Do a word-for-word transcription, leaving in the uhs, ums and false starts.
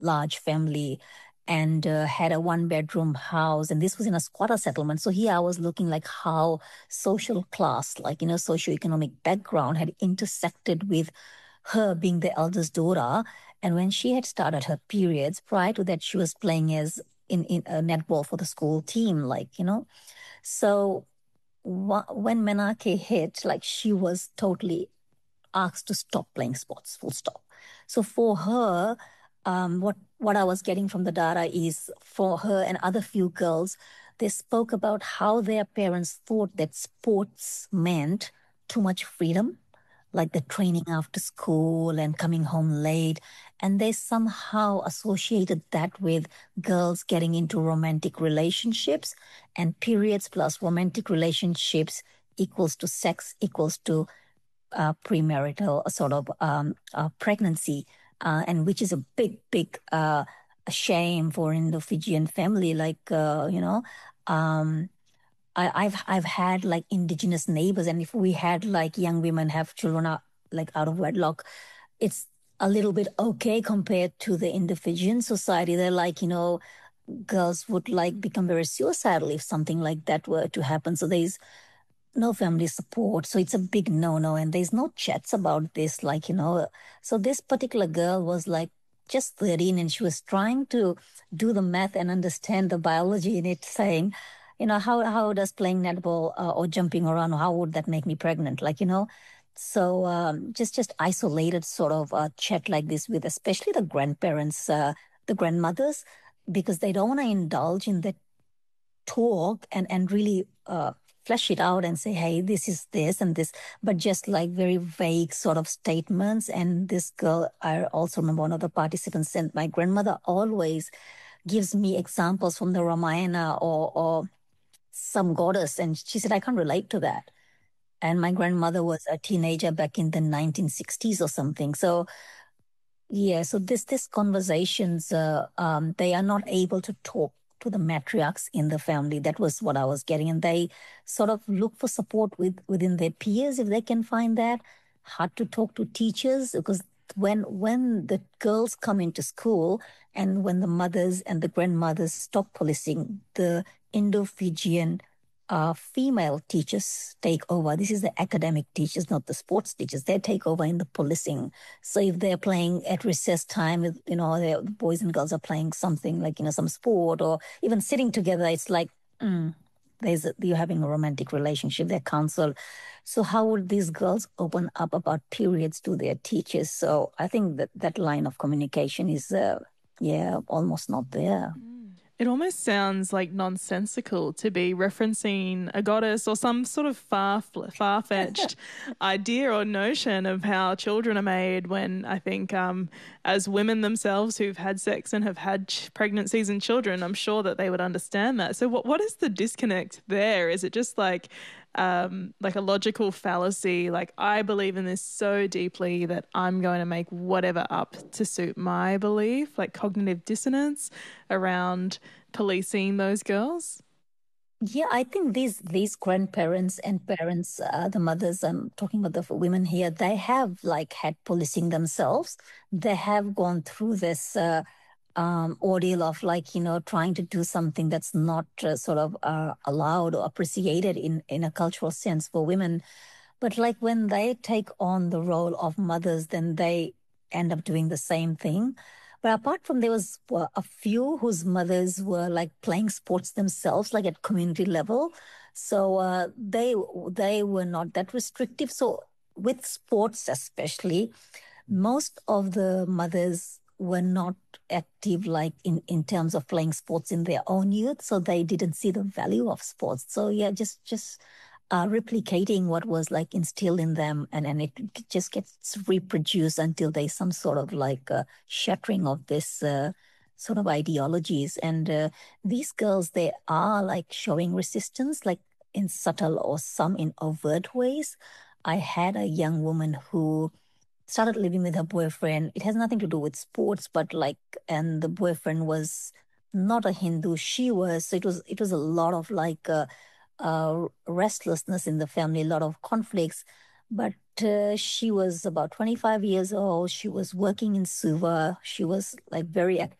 large family and uh, had a one bedroom house. And this was in a squatter settlement. So here I was looking like how social class, like, you know, socioeconomic background had intersected with her being the eldest daughter. And when she had started her periods, prior to that, she was playing as in, in a netball for the school team, like, you know. So wha- when Menake hit, like she was totally asked to stop playing sports, full stop. So for her, um, what what I was getting from the data is for her and other few girls, they spoke about how their parents thought that sports meant too much freedom, like the training after school and coming home late. And they somehow associated that with girls getting into romantic relationships, and periods plus romantic relationships equals to sex equals to uh, premarital sort of um, uh, pregnancy, uh, and which is a big, big uh, shame for Indo-Fijian family. Like uh, you know, um, I, I've I've had like indigenous neighbors, and if we had like young women have children out, like out of wedlock, it's a little bit okay compared to the Indo-Fijian society. They're like, you know, girls would like become very suicidal if something like that were to happen. So there's no family support. So it's a big no no. And there's no chats about this, like, you know. So this particular girl was like just thirteen and she was trying to do the math and understand the biology in it, saying, you know, how, how does playing netball uh, or jumping around, how would that make me pregnant? Like, you know. So um, just just isolated sort of uh, chat like this with especially the grandparents, uh, the grandmothers, because they don't want to indulge in that talk and and really uh, flesh it out and say, hey, this is this and this, but just like very vague sort of statements. And this girl, I also remember one of the participants said, my grandmother always gives me examples from the Ramayana or or some goddess, and she said I can't relate to that. And my grandmother was a teenager back in the nineteen sixties or something. So yeah, so this this conversations, uh, um, they are not able to talk to the matriarchs in the family. That was what I was getting, and they sort of look for support with within their peers if they can find that. Hard to talk to teachers because when when the girls come into school and when the mothers and the grandmothers stop policing, the Indo-Fijian uh, female teachers take over. This is the academic teachers, not the sports teachers. They take over in the policing. So if they're playing at recess time, with you know, the boys and girls are playing something like, you know, some sport or even sitting together, it's like, mm, there's a, you're having a romantic relationship. They're counseled. So how would these girls open up about periods to their teachers? So I think that that line of communication is, uh, yeah, almost not there. It almost sounds like nonsensical to be referencing a goddess or some sort of far far fetched idea or notion of how children are made. When I think, um, as women themselves who've had sex and have had ch- pregnancies and children, I'm sure that they would understand that. So, what what is the disconnect there? Is it just like um, like a logical fallacy? Like, I believe in this so deeply that I'm going to make whatever up to suit my belief, like cognitive dissonance around policing those girls? Yeah, I think these these grandparents and parents, uh, the mothers, I'm talking about the women here, they have like had policing themselves. They have gone through this uh, um, ordeal of like, you know, trying to do something that's not uh, sort of uh, allowed or appreciated in, in a cultural sense for women. But like when they take on the role of mothers, then they end up doing the same thing. But apart from there was uh, a few whose mothers were like playing sports themselves, like at community level. So uh, they they were not that restrictive. So with sports especially, most of the mothers were not active like in, in terms of playing sports in their own youth. So they didn't see the value of sports. So yeah, just just uh, replicating what was like instilled in them, and, and it just gets reproduced until there's some sort of like uh, shattering of this uh, sort of ideologies. And uh, these girls, they are like showing resistance, like in subtle or some in overt ways. I had a young woman who started living with her boyfriend. It has nothing to do with sports, but like, and the boyfriend was not a Hindu. She was. So it was. It was a lot of like uh, uh, restlessness in the family, a lot of conflicts. But uh, she was about twenty-five years old. She was working in Suva. She was like very active